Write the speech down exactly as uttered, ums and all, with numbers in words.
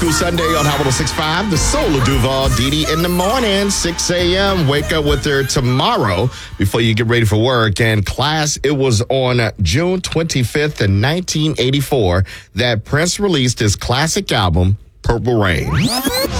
School Sunday on Hot one oh six point five. The Soul of Duval, Dee Dee in the morning, six a.m. Wake up with her tomorrow before you get ready for work. And class, it was on June twenty-fifth in nineteen eighty-four that Prince released his classic album, Purple Rain.